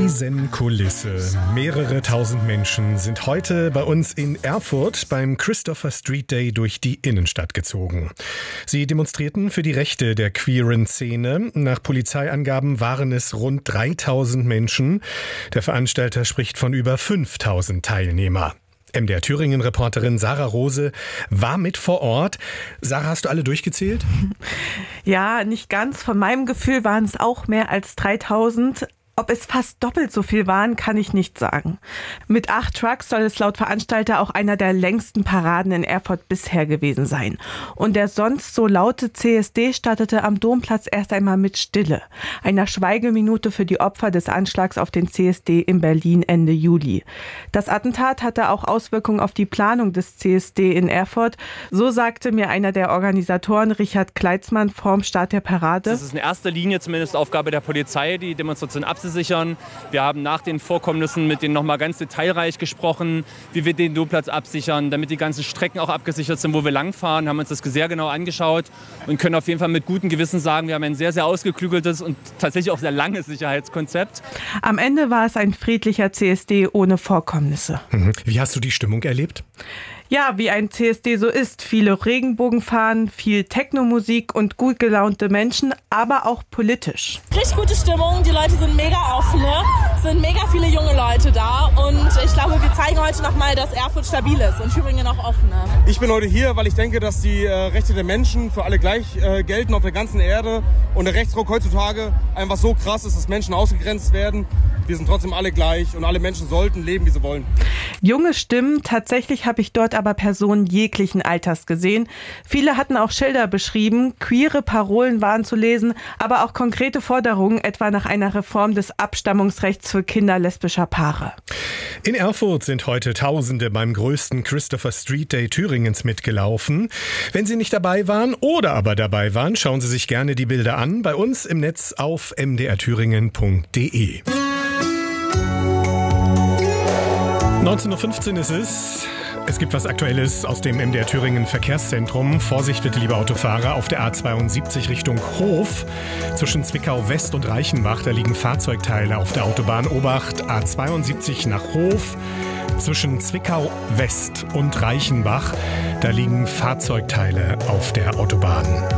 Riesenkulisse. Mehrere tausend Menschen sind heute bei uns in Erfurt beim Christopher Street Day durch die Innenstadt gezogen. Sie demonstrierten für die Rechte der queeren Szene. Nach Polizeiangaben waren es rund 3000 Menschen. Der Veranstalter spricht von über 5000 Teilnehmer. MDR Thüringen-Reporterin Sarah Rose war mit vor Ort. Sarah, hast du alle durchgezählt? Ja, nicht ganz. Von meinem Gefühl waren es auch mehr als 3000. Ob es fast doppelt so viel waren, kann ich nicht sagen. Mit 8 Trucks soll es laut Veranstalter auch einer der längsten Paraden in Erfurt bisher gewesen sein. Und der sonst so laute CSD startete am Domplatz erst einmal mit Stille, einer Schweigeminute für die Opfer des Anschlags auf den CSD in Berlin Ende Juli. Das Attentat hatte auch Auswirkungen auf die Planung des CSD in Erfurt. So sagte mir einer der Organisatoren, Richard Kleitzmann, vorm Start der Parade. Das ist in erster Linie zumindest Aufgabe der Polizei, die Demonstration abzusichern. Wir haben nach den Vorkommnissen mit denen nochmal ganz detailreich gesprochen, wie wir den Domplatz absichern, damit die ganzen Strecken auch abgesichert sind, wo wir langfahren, haben uns das sehr genau angeschaut und können auf jeden Fall mit gutem Gewissen sagen, wir haben ein sehr, sehr ausgeklügeltes und tatsächlich auch sehr langes Sicherheitskonzept. Am Ende war es ein friedlicher CSD ohne Vorkommnisse. Wie hast du die Stimmung erlebt? Ja, wie ein CSD so ist. Viele Regenbogenfahnen, viel Techno-Musik und gut gelaunte Menschen, aber auch politisch. Richtig gute Stimmung, die Leute sind mega offen, es sind mega viele junge Leute da und ich glaube, wir zeigen heute nochmal, dass Erfurt stabil ist und Thüringen auch offen. Ich bin heute hier, weil ich denke, dass die Rechte der Menschen für alle gleich gelten auf der ganzen Erde und der Rechtsruck heutzutage einfach so krass ist, dass Menschen ausgegrenzt werden. Wir sind trotzdem alle gleich und alle Menschen sollten leben, wie sie wollen. Junge Stimmen, tatsächlich habe ich dort aber Personen jeglichen Alters gesehen. Viele hatten auch Schilder beschrieben, queere Parolen waren zu lesen, aber auch konkrete Forderungen, etwa nach einer Reform des Abstammungsrechts für Kinder lesbischer Paare. In Erfurt sind heute Tausende beim größten Christopher Street Day Thüringens mitgelaufen. Wenn Sie nicht dabei waren oder aber dabei waren, schauen Sie sich gerne die Bilder an bei uns im Netz auf mdrthüringen.de. 19.15 Uhr ist es. Es gibt was Aktuelles aus dem MDR Thüringen Verkehrszentrum. Vorsicht bitte, liebe Autofahrer, auf der A72 Richtung Hof. Zwischen Zwickau West und Reichenbach, da liegen Fahrzeugteile auf der Autobahn. Obacht, A72 nach Hof. Zwischen Zwickau West und Reichenbach, da liegen Fahrzeugteile auf der Autobahn.